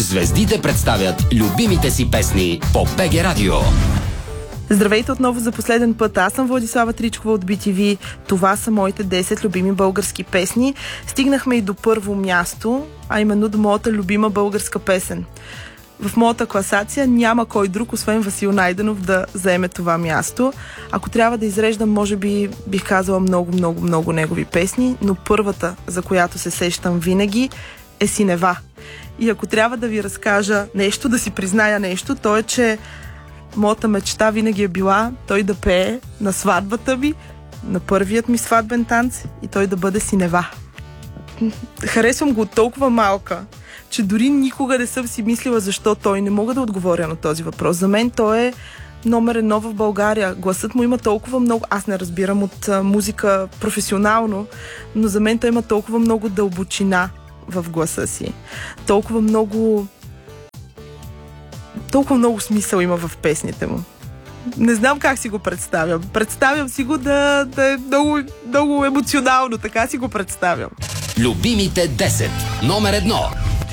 Звездите представят любимите си песни по БГ Радио. Здравейте отново за последен път. Аз съм Владислава Тричкова от BTV. Това са моите 10 любими български песни. Стигнахме и до първо място, а именно до моята любима българска песен. В моята класация няма кой друг, освен Васил Найденов, да заеме това място. Ако трябва да изреждам, може би бих казала много негови песни, но първата, за която се сещам винаги, е Синева. И ако трябва да ви разкажа нещо, да си призная нещо, то е, че моята мечта винаги е била той да пее на сватбата ми, на първият ми сватбен танц и той да бъде Синева. Харесвам го от толкова малка, че дори никога не съм си мислила защо той. Не мога да отговоря на този въпрос. За мен той е номер едно в България. Гласът му има толкова много... Аз не разбирам от музика професионално, но за мен той има толкова много дълбочина в гласа си. Толкова много смисъл има в песните му. Не знам как си го представям. Представям си го да е много емоционално. Така си го представям. Любимите 10. Номер 1.